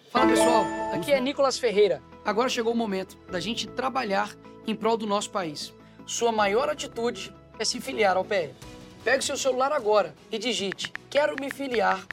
Fala pessoal, aqui é Nicolas Ferreira. Agora chegou o momento da gente trabalhar em prol do nosso país. Sua maior atitude é se filiar ao PL. Pegue seu celular agora e digite "Quero me filiar"